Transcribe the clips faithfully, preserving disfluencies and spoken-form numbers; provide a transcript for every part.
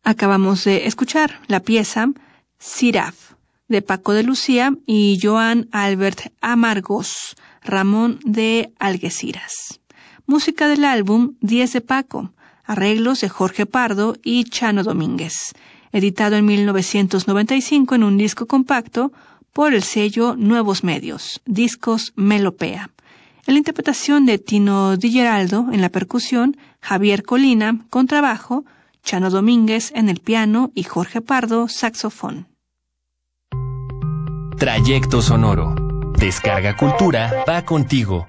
Acabamos de escuchar la pieza Siraf, de Paco de Lucía y Joan Albert Amargós, Ramón de Algeciras. Música del álbum diez de Paco, arreglos de Jorge Pardo y Chano Domínguez, editado en mil novecientos noventa y cinco en un disco compacto por el sello Nuevos Medios, Discos Melopea. En la interpretación de Tino Di Geraldo en la percusión, Javier Colina, contrabajo, Chano Domínguez en el piano y Jorge Pardo, saxofón. Trayecto sonoro. Descarga Cultura va contigo.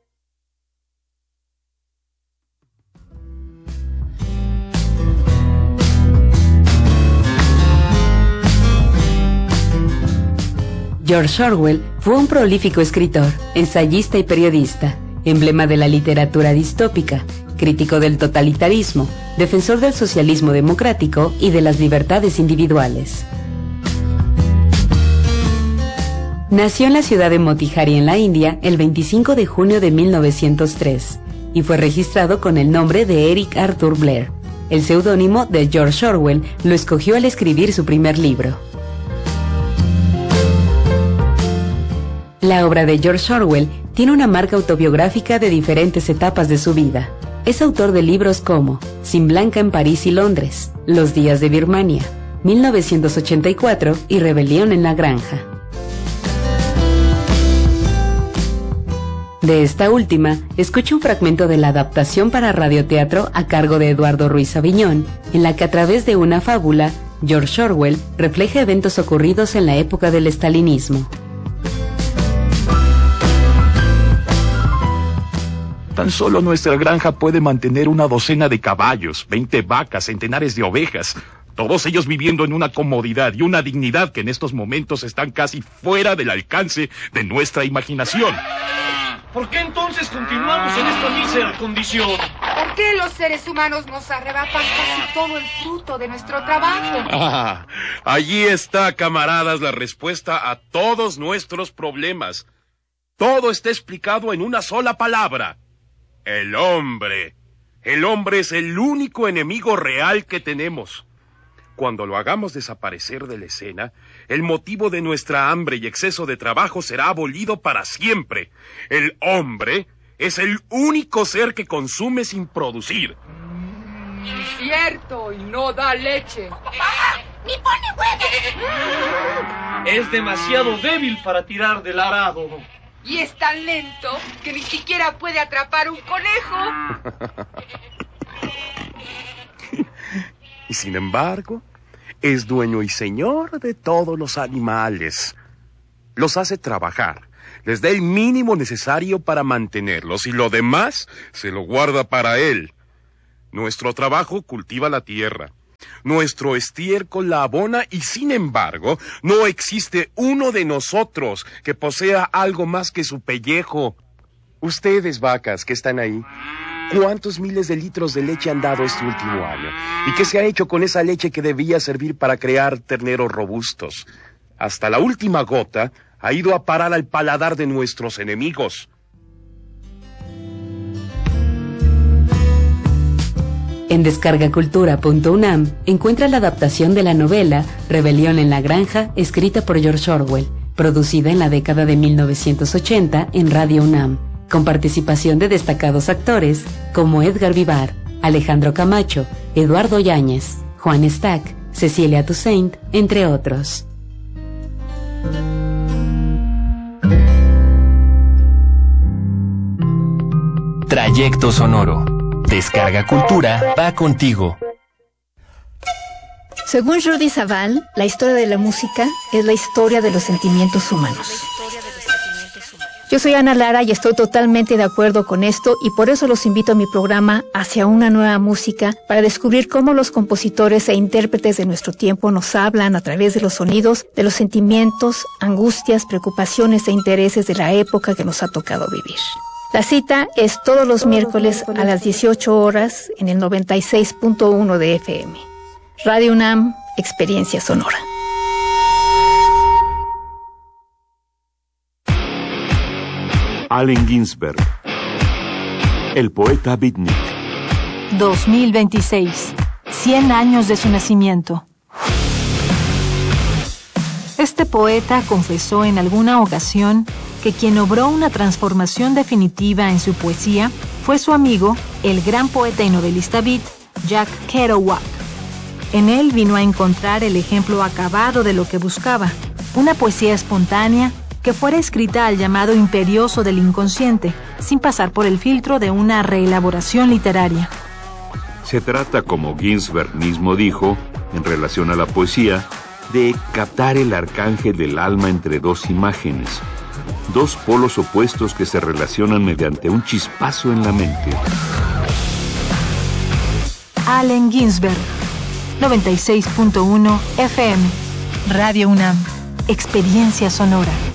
George Orwell fue un prolífico escritor, ensayista y periodista, emblema de la literatura distópica, crítico del totalitarismo, defensor del socialismo democrático y de las libertades individuales. Nació en la ciudad de Motihari, en la India, el veinticinco de junio de mil novecientos tres, y fue registrado con el nombre de Eric Arthur Blair. El seudónimo de George Orwell lo escogió al escribir su primer libro. La obra de George Orwell tiene una marca autobiográfica de diferentes etapas de su vida. Es autor de libros como Sin Blanca en París y Londres, Los días de Birmania, mil novecientos ochenta y cuatro y Rebelión en la Granja. De esta última, escucha un fragmento de la adaptación para radioteatro a cargo de Eduardo Ruiz Aviñón, en la que a través de una fábula, George Orwell refleja eventos ocurridos en la época del estalinismo. Tan solo nuestra granja puede mantener una docena de caballos, veinte vacas, centenares de ovejas, todos ellos viviendo en una comodidad y una dignidad que en estos momentos están casi fuera del alcance de nuestra imaginación. ¿Por qué entonces continuamos en esta mísera condición? ¿Por qué los seres humanos nos arrebatan casi todo el fruto de nuestro trabajo? Ah, allí está, camaradas, la respuesta a todos nuestros problemas. Todo está explicado en una sola palabra. El hombre. El hombre es el único enemigo real que tenemos. Cuando lo hagamos desaparecer de la escena, el motivo de nuestra hambre y exceso de trabajo será abolido para siempre. El hombre es el único ser que consume sin producir. Mm, cierto, y no da leche. ¡Ni pone huevos! Es demasiado débil para tirar del arado. Y es tan lento que ni siquiera puede atrapar un conejo. Y sin embargo, es dueño y señor de todos los animales. Los hace trabajar, les da el mínimo necesario para mantenerlos y lo demás se lo guarda para él. Nuestro trabajo cultiva la tierra. Nuestro estiércol la abona y, sin embargo, no existe uno de nosotros que posea algo más que su pellejo. Ustedes, vacas, que están ahí, ¿cuántos miles de litros de leche han dado este último año? ¿Y qué se ha hecho con esa leche que debía servir para crear terneros robustos? Hasta la última gota ha ido a parar al paladar de nuestros enemigos. En descarga cultura punto unam encuentra la adaptación de la novela Rebelión en la Granja, escrita por George Orwell, producida en la década de mil novecientos ochenta en Radio UNAM, con participación de destacados actores como Edgar Vivar, Alejandro Camacho, Eduardo Yáñez, Juan Stack, Cecilia Toussaint, entre otros. Trayecto sonoro. Descarga Cultura va contigo. Según Jordi Savall, la historia de la música es la historia de los sentimientos humanos. Yo soy Ana Lara y estoy totalmente de acuerdo con esto y por eso los invito a mi programa Hacia una nueva música para descubrir cómo los compositores e intérpretes de nuestro tiempo nos hablan a través de los sonidos, de los sentimientos, angustias, preocupaciones e intereses de la época que nos ha tocado vivir. La cita es todos los miércoles a las dieciocho horas en el noventa y seis punto uno de F M. Radio UNAM, Experiencia Sonora. Allen Ginsberg, el poeta beatnik. dos mil veintiséis. cien años de su nacimiento. Este poeta confesó en alguna ocasión que quien obró una transformación definitiva en su poesía fue su amigo, el gran poeta y novelista beat, Jack Kerouac. En él vino a encontrar el ejemplo acabado de lo que buscaba, una poesía espontánea que fuera escrita al llamado imperioso del inconsciente, sin pasar por el filtro de una reelaboración literaria. Se trata, como Ginsberg mismo dijo, en relación a la poesía, de captar el arcángel del alma entre dos imágenes, dos polos opuestos que se relacionan mediante un chispazo en la mente. Allen Ginsberg, noventa y seis punto uno F M, Radio UNAM, Experiencia Sonora.